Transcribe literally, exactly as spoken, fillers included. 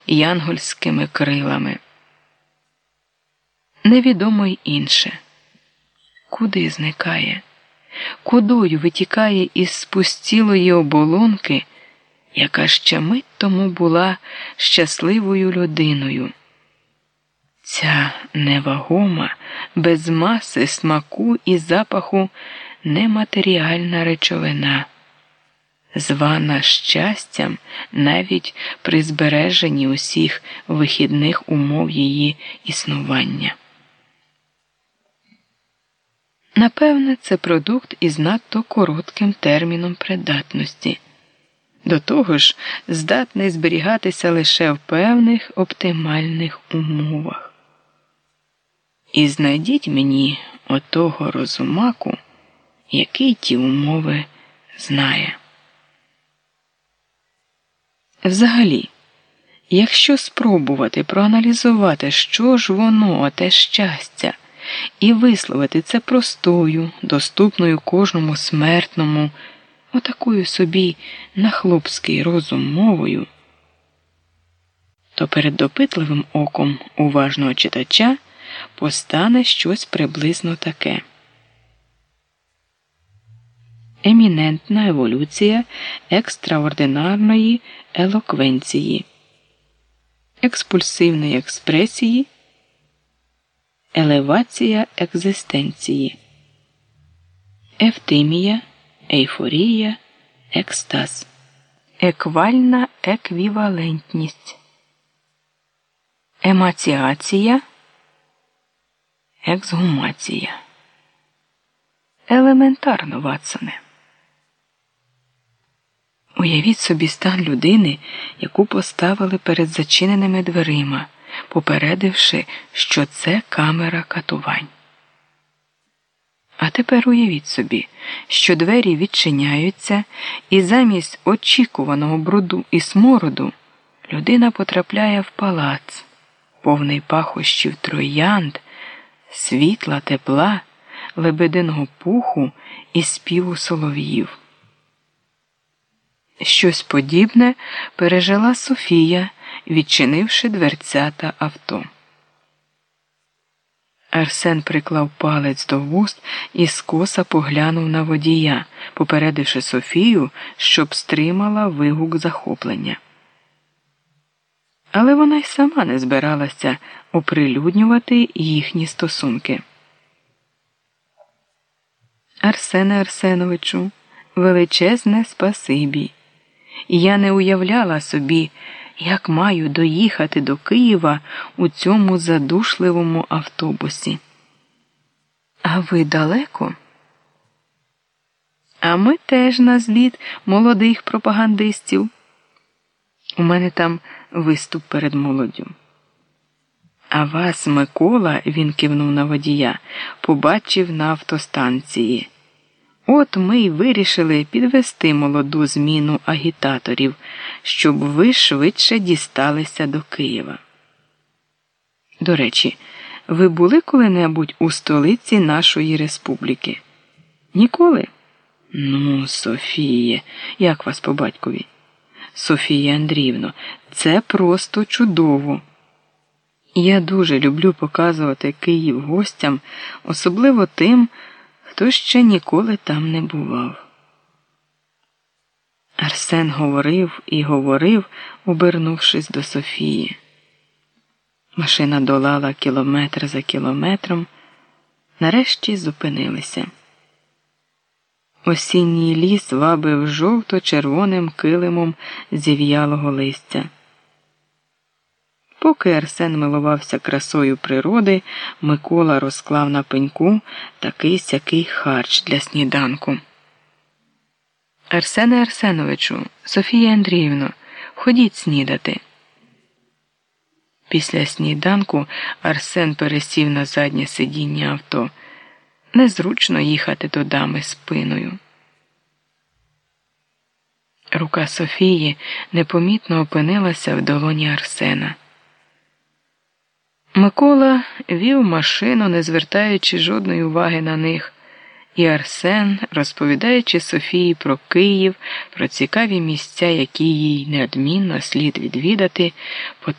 янгольськими крилами. Невідомо й інше. Куди зникає? Кудою витікає із спустілої оболонки, яка ще мить тому була щасливою людиною? Ця невагома, без маси, смаку і запаху нематеріальна речовина, звана щастям навіть при збереженні усіх вихідних умов її існування. Напевне, це продукт із надто коротким терміном придатності. До того ж, здатний зберігатися лише в певних оптимальних умовах. І знайдіть мені отого розумаку, який ті умови знає. Взагалі, якщо спробувати проаналізувати, що ж воно, те щастя, і висловити це простою, доступною кожному смертному, отакою собі на хлопський розум мовою, то перед допитливим оком уважного читача постане щось приблизно таке. Емінентна еволюція екстраординарної елоквенції, експульсивної експресії, елевація екзистенції, евтимія, ейфорія, екстаз, еквальна еквівалентність, емаціація, ексгумація. Елементарно, Ватсоне. Уявіть собі стан людини, яку поставили перед зачиненими дверима, попередивши, що це камера катувань. А тепер уявіть собі, що двері відчиняються, і замість очікуваного бруду і смороду людина потрапляє в палац, повний пахощів троянд, світла, тепла, лебединого пуху і співу солов'їв. Щось подібне пережила Софія, відчинивши дверцята авто. Арсен приклав палець до вуст і скоса поглянув на водія, попередивши Софію, щоб стримала вигук захоплення. Але вона й сама не збиралася оприлюднювати їхні стосунки. Арсене Арсеновичу, величезне спасибі. Я не уявляла собі, як маю доїхати до Києва у цьому задушливому автобусі. А ви далеко? А ми теж на зліт молодих пропагандистів. У мене там виступ перед молоддю. А вас Микола, він кивнув на водія, побачив на автостанції. От ми й вирішили підвести молоду зміну агітаторів, щоб ви швидше дісталися до Києва. До речі, ви були коли-небудь у столиці нашої республіки? Ніколи? Ну, Софіє, як вас по батькові? Софія Андріївно, це просто чудово. Я дуже люблю показувати Київ гостям, особливо тим, хто ще ніколи там не бував. Арсен говорив і говорив, обернувшись до Софії. Машина долала кілометр за кілометром, нарешті зупинилися. Осінній ліс вабив жовто-червоним килимом зів'ялого листя. Поки Арсен милувався красою природи, Микола розклав на пеньку такий-сякий харч для сніданку. Арсене Арсеновичу, Софія Андріївно, ходіть снідати. Після сніданку Арсен пересів на заднє сидіння авто. Незручно їхати до дами спиною. Рука Софії непомітно опинилася в долоні Арсена. Микола вів машину, не звертаючи жодної уваги на них, І Арсен, розповідаючи Софії про Київ, про цікаві місця, які їй неодмінно слід відвідати,